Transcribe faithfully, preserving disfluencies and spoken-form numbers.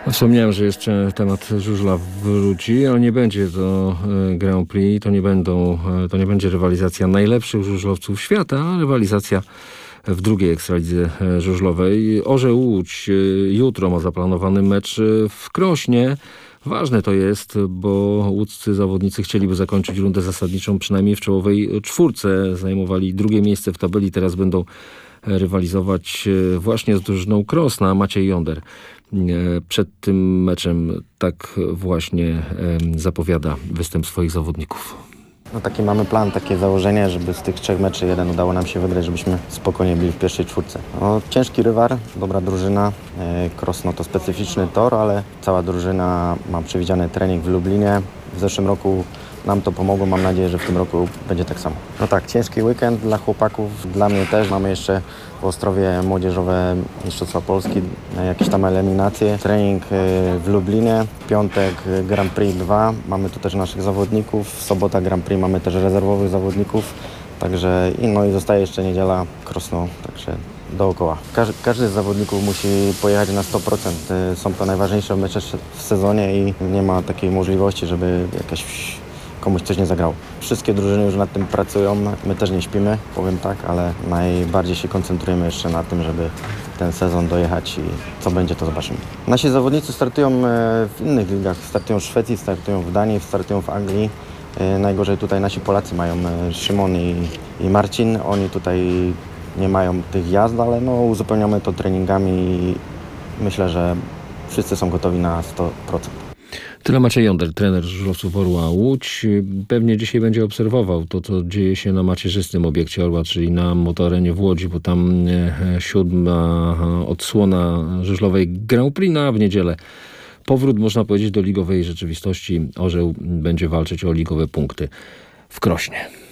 Wspomniałem, że jeszcze temat żużla wróci, ale nie będzie to Grand Prix, to nie będą, to nie będzie rywalizacja najlepszych żużlowców świata, a rywalizacja w drugiej ekstralidze żużlowej. Orzeł Łódź jutro ma zaplanowany mecz w Krośnie. Ważne to jest, bo łódzcy zawodnicy chcieliby zakończyć rundę zasadniczą przynajmniej w czołowej czwórce. Zajmowali drugie miejsce w tabeli, teraz będą rywalizować właśnie z drużyną Krosna. Maciej Jonder przed tym meczem tak właśnie zapowiada występ swoich zawodników. No taki mamy plan, takie założenie, żeby z tych trzech meczy jeden udało nam się wygrać, żebyśmy spokojnie byli w pierwszej czwórce. No, ciężki rywal, dobra drużyna. Krosno to specyficzny tor, ale cała drużyna ma przewidziany trening w Lublinie. W zeszłym roku nam to pomogło, mam nadzieję, że w tym roku będzie tak samo. No tak, ciężki weekend dla chłopaków, dla mnie też. Mamy jeszcze w Ostrowie młodzieżowe Mistrzostwa Polski, jakieś tam eliminacje. Trening w Lublinie, w piątek Grand Prix dwa, mamy tu też naszych zawodników. W sobota Grand Prix mamy też rezerwowych zawodników. Także i no i zostaje jeszcze niedziela Krosno, także dookoła. Każdy, każdy z zawodników musi pojechać na sto procent. Są to najważniejsze mecze w sezonie i nie ma takiej możliwości, żeby jakaś komuś coś nie zagrało. Wszystkie drużyny już nad tym pracują, my też nie śpimy, powiem tak, ale najbardziej się koncentrujemy jeszcze na tym, żeby ten sezon dojechać i co będzie, to zobaczymy. Nasi zawodnicy startują w innych ligach, startują w Szwecji, startują w Danii, startują w Anglii. Najgorzej tutaj nasi Polacy mają Szymon i, i Marcin, oni tutaj nie mają tych jazd, ale no uzupełniamy to treningami i myślę, że wszyscy są gotowi na sto procent. Tyle Maciej Jonder, trener żużlowców Orła Łódź. Pewnie dzisiaj będzie obserwował to, co dzieje się na macierzystym obiekcie Orła, czyli na motorenie w Łodzi, bo tam siódma odsłona żużlowej Grand Prix, no a w niedzielę powrót, można powiedzieć, do ligowej rzeczywistości. Orzeł będzie walczyć o ligowe punkty w Krośnie.